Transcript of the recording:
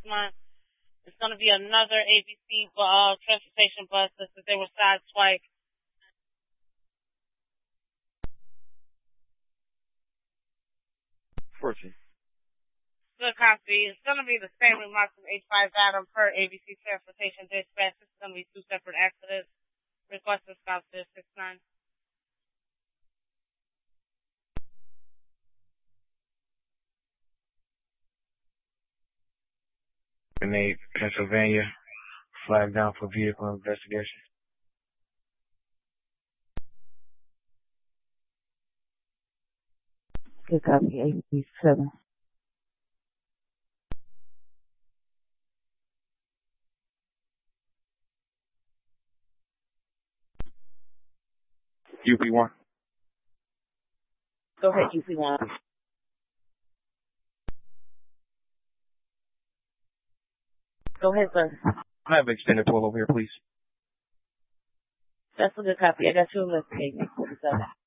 month. It's going to be another ABC transportation bus that they were sideswiped. Fortune. Good copy. It's going to be the same remarks from H5 Adam per ABC Transportation Dispatch. It's going to be two separate accidents. Request to stop there, 69. Grenade, Pennsylvania. Flag down for vehicle investigation. Good copy, 87. UP1. Go ahead, UP1. Go ahead, sir. I have extended pull over here, please. That's a good copy. I got you investigating. 47.